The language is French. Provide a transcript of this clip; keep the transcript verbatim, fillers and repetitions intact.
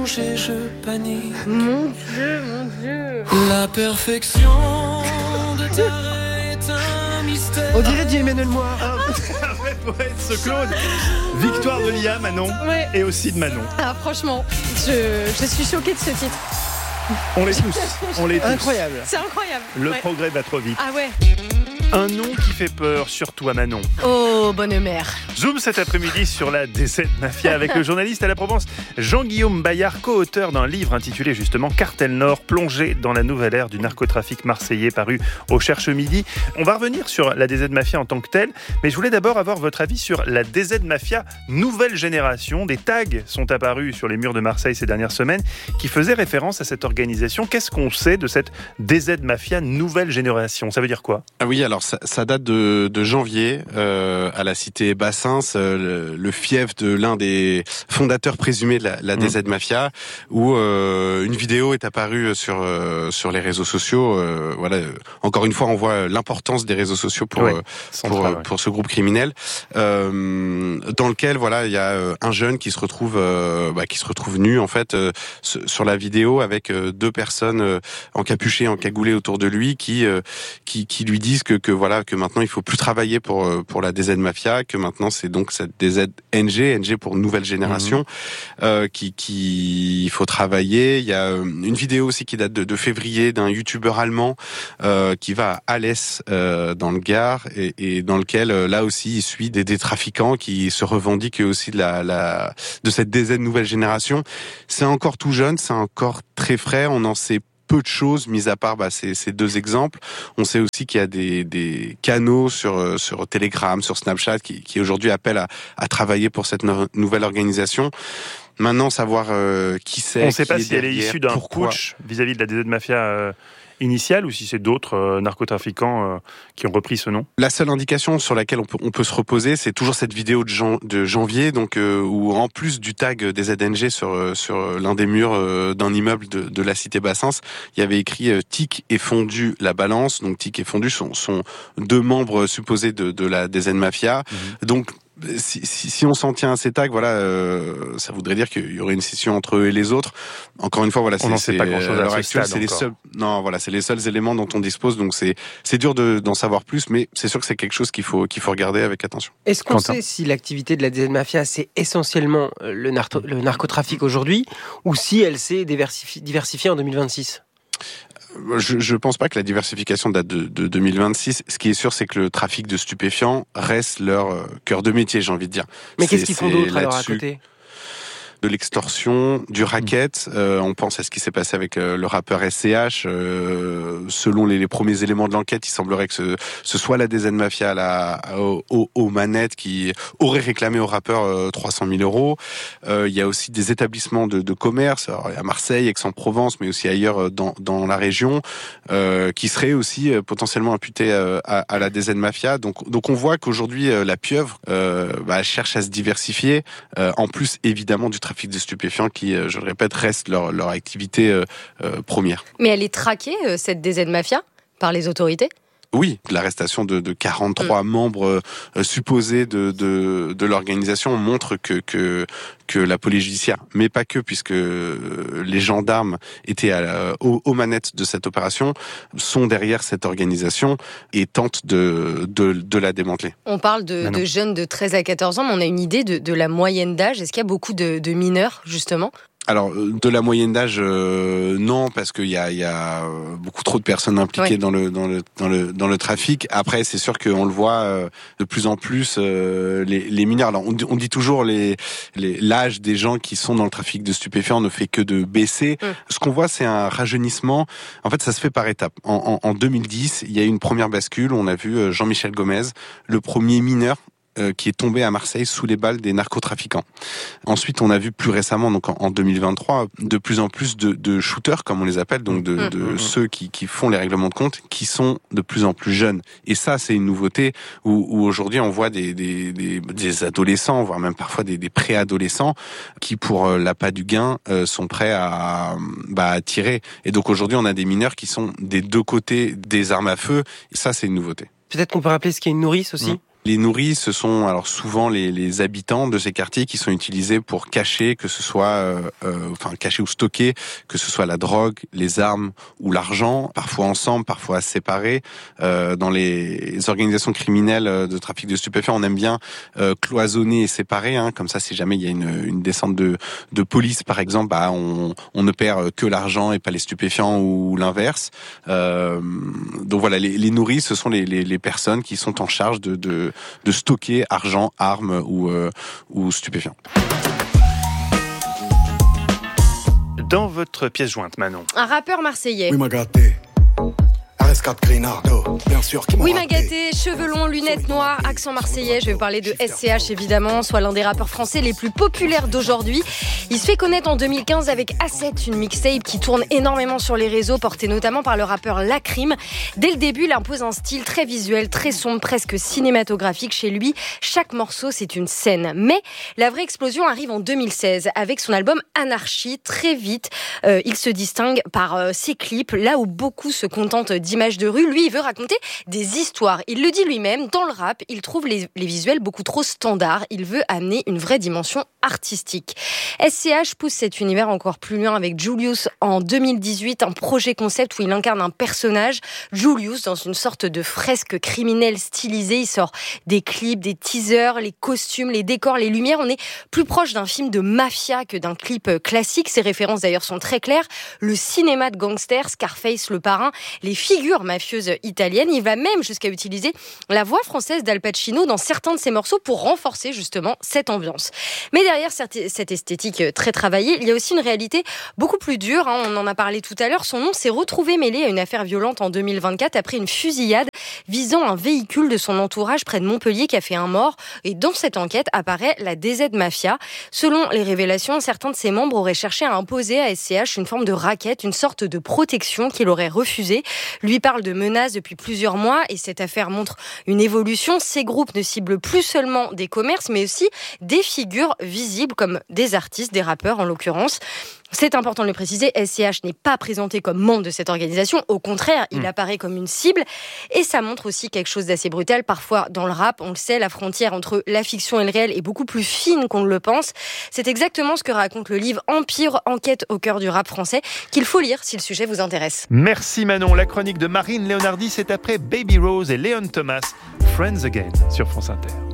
danger, je panique. Mon Dieu, mon Dieu. La perfection de ta est un mystère. On dirait du Emmanuel Moir. Un vrai poète, ce Claude. Victoire de Lia, Manon, Ouais. et aussi de Manon. Ah, franchement, je, je suis choquée de ce titre. On les tous, on les tous. Incroyable. C'est incroyable. Le Ouais. progrès va trop vite. Ah ouais. Un nom qui fait peur, surtout à Manon. Oh, bonne mère. Zoom cet après-midi sur la D Z Mafia avec le journaliste à la Provence Jean-Guillaume Bayard, co-auteur d'un livre intitulé justement Cartel Nord, plongé dans la nouvelle ère du narcotrafic marseillais, paru au Cherche Midi. On va revenir sur la D Z Mafia en tant que telle, mais je voulais d'abord avoir votre avis sur la D Z Mafia nouvelle génération. Des tags sont apparus sur les murs de Marseille ces dernières semaines qui faisaient référence à cette organisation. Qu'est-ce qu'on sait de cette D Z Mafia nouvelle génération ? Ça veut dire quoi ? Ah oui, alors ça, ça date de, de janvier euh, à la cité Bassins, euh, le, le fief de l'un des fondateurs présumés de la, la D Z Mafia, où euh, une vidéo est apparue sur euh, sur les réseaux sociaux. Euh, voilà, encore une fois, on voit l'importance des réseaux sociaux pour ouais, euh, central, pour, ouais. pour ce groupe criminel, euh, dans lequel voilà, il y a un jeune qui se retrouve euh, bah, qui se retrouve nu en fait euh, sur la vidéo avec euh, deux personnes euh, encapuchées, encagoulées autour de lui, qui euh, qui qui lui disent que que voilà que maintenant il faut plus travailler pour pour la D Z Mafia, que maintenant c'est donc cette D Z N G, N G pour nouvelle génération, mmh. euh, qui qui il faut travailler. Il y a une vidéo aussi qui date de, de février d'un youtubeur allemand euh, qui va à Alès euh, dans le Gard et, et dans lequel euh, là aussi il suit des, des trafiquants qui se revendiquent aussi de la, la de cette D Z nouvelle génération. C'est encore tout jeune, c'est encore très frais, on en sait peu de choses, mis à part bah, ces, ces deux exemples. On sait aussi qu'il y a des, des canaux sur, sur Telegram, sur Snapchat, qui, qui aujourd'hui appellent à, à travailler pour cette no- nouvelle organisation. Maintenant, savoir euh, qui c'est, on ne sait pas est si elle est issue d'un pourquoi. putsch vis-à-vis de la D Z Mafia euh, initiale ou si c'est d'autres euh, narcotrafiquants euh, qui ont repris ce nom. La seule indication sur laquelle on peut, on peut se reposer, c'est toujours cette vidéo de, jan, de janvier, donc euh, où en plus du tag des Z N G sur sur l'un des murs euh, d'un immeuble de, de la cité Bassins, il y avait écrit euh, Tic et Fondu la balance. Donc Tic et Fondu sont, sont deux membres supposés de, de la D Z Mafia. Mmh. Donc Si, si, si on s'en tient à ces tags, voilà, euh, ça voudrait dire qu'il y aurait une scission entre eux et les autres. Encore une fois, voilà, on n'en sait pas grand-chose à l'heure actuelle. C'est les seuls, non, voilà, c'est les seuls éléments dont on dispose. Donc c'est c'est dur de, d'en savoir plus, mais c'est sûr que c'est quelque chose qu'il faut qu'il faut regarder avec attention. Est-ce qu'on Quentin. sait si l'activité de la D Z Mafia c'est essentiellement le, narto- le narcotrafic aujourd'hui, ou si elle s'est diversifi- diversifiée en deux mille vingt-six? Je, je pense pas que la diversification date de, de deux mille vingt-six. Ce qui est sûr, c'est que le trafic de stupéfiants reste leur euh, cœur de métier, j'ai envie de dire. Mais c'est, qu'est-ce qu'ils font d'autre alors à côté ? De l'extorsion, du racket. Euh, on pense à ce qui s'est passé avec euh, le rappeur S C H. Euh, selon les, les premiers éléments de l'enquête, il semblerait que ce, ce soit la D Z Mafia la, aux, aux, aux manettes qui aurait réclamé au rappeur euh, trois cent mille euros. Euh, il y a aussi des établissements de, de commerce alors, à Marseille, Aix-en-Provence, mais aussi ailleurs dans, dans la région, euh, qui seraient aussi euh, potentiellement imputés euh, à, à la D Z Mafia. Donc, donc on voit qu'aujourd'hui, euh, la pieuvre euh, bah, cherche à se diversifier, euh, en plus évidemment du trafic de stupéfiants qui, je le répète, reste leur, leur activité euh, euh, première. Mais elle est traquée, euh, cette D Z Mafia, par les autorités ? Oui, l'arrestation de, de quarante-trois mmh. membres euh, supposés de, de, de l'organisation montre que, que, que la police judiciaire, mais pas que, puisque les gendarmes étaient à, aux, aux manettes de cette opération, sont derrière cette organisation et tentent de, de, de la démanteler. On parle de, de jeunes de treize à quatorze ans, mais on a une idée de, de la moyenne d'âge. Est-ce qu'il y a beaucoup de, de mineurs, justement ? Alors, de la moyenne d'âge, euh, non, parce qu'il y a, il y a beaucoup trop de personnes impliquées oui. dans le dans le dans le dans le trafic. Après, c'est sûr qu'on le voit euh, de plus en plus euh, les, les mineurs. Alors, on dit, on dit toujours les, les l'âge des gens qui sont dans le trafic de stupéfiants ne fait que de baisser. Mm. Ce qu'on voit, c'est un rajeunissement. En fait, ça se fait par étapes. En, en, en deux mille dix, il y a eu une première bascule. On a vu Jean-Michel Gomez, le premier mineur Euh, qui est tombé à Marseille sous les balles des narcotrafiquants. Ensuite, on a vu plus récemment, donc en, en deux mille vingt-trois, de plus en plus de, de shooters, comme on les appelle, donc de, de mmh, mmh. ceux qui, qui font les règlements de compte, qui sont de plus en plus jeunes. Et ça, c'est une nouveauté où, où aujourd'hui on voit des, des, des, des adolescents, voire même parfois des, des préadolescents, qui pour euh, l'appât du gain euh, sont prêts à, bah, à tirer. Et donc aujourd'hui, on a des mineurs qui sont des deux côtés des armes à feu. Et ça, c'est une nouveauté. Peut-être qu'on peut rappeler ce qu'est une nourrice aussi. Mmh. Les nourris, ce sont alors souvent les, les habitants de ces quartiers qui sont utilisés pour cacher, que ce soit, euh, euh, enfin cacher ou stocker, que ce soit la drogue, les armes ou l'argent, parfois ensemble, parfois séparés. Euh, dans les organisations criminelles de trafic de stupéfiants, on aime bien euh, cloisonner et séparer, hein, comme ça, si jamais il y a une, une descente de, de police, par exemple, bah, on, on ne perd que l'argent et pas les stupéfiants ou l'inverse. Euh, donc voilà, les, les nourris, ce sont les, les, les personnes qui sont en charge de, de, de stocker argent, armes ou, euh, ou stupéfiants. Dans votre pièce jointe, Manon. Un rappeur marseillais. Oui, m'a gâté. R S quatre Grinardo, bien sûr, qui m'a Oui, m'a raté. gâté, cheveux longs, lunettes noires, accent marseillais. Je vais vous parler de S C H évidemment, soit l'un des rappeurs français les plus populaires d'aujourd'hui. Il se fait connaître en deux mille quinze avec Asset, une mixtape qui tourne énormément sur les réseaux, portée notamment par le rappeur Lacrim. Dès le début, il impose un style très visuel, très sombre, presque cinématographique. Chez lui, chaque morceau, c'est une scène. Mais la vraie explosion arrive en deux mille seize avec son album Anarchie. Très vite, euh, il se distingue par euh, ses clips, là où beaucoup se contentent d'images de rue. Lui, il veut raconter des histoires. Il le dit lui-même, dans le rap, il trouve les, les visuels beaucoup trop standards. Il veut amener une vraie dimension artistique. S C H pousse cet univers encore plus loin avec Julius en deux mille dix-huit, un projet concept où il incarne un personnage, Julius, dans une sorte de fresque criminelle stylisée. Il sort des clips, des teasers, les costumes, les décors, les lumières. On est plus proche d'un film de mafia que d'un clip classique. Ses références d'ailleurs sont très claires. Le cinéma de gangsters, Scarface, Le Parrain, les figures mafieuses italiennes. Il va même jusqu'à utiliser la voix française d'Al Pacino dans certains de ses morceaux pour renforcer justement cette ambiance. Mais derrière cette esthétique très travaillée, il y a aussi une réalité beaucoup plus dure. Hein, on en a parlé tout à l'heure. Son nom s'est retrouvé mêlé à une affaire violente en deux mille vingt-quatre après une fusillade visant un véhicule de son entourage près de Montpellier qui a fait un mort. Et dans cette enquête apparaît la D Z Mafia. Selon les révélations, certains de ses membres auraient cherché à imposer à S C H une forme de racket, une sorte de protection qu'il aurait refusée. Lui parle de menaces depuis plusieurs mois et cette affaire montre une évolution. Ces groupes ne ciblent plus seulement des commerces, mais aussi des figures visibles comme des artistes, des rappeurs en l'occurrence. C'est important de le préciser, S C H n'est pas présenté comme membre de cette organisation. Au contraire, il mmh. apparaît comme une cible. Et ça montre aussi quelque chose d'assez brutal. Parfois, dans le rap, on le sait, la frontière entre la fiction et le réel est beaucoup plus fine qu'on ne le pense. C'est exactement ce que raconte le livre Empire, enquête au cœur du rap français, qu'il faut lire si le sujet vous intéresse. Merci Manon. La chronique de Marine Léonardi, c'est après Baby Rose et Léon Thomas, Friends Again, sur France Inter.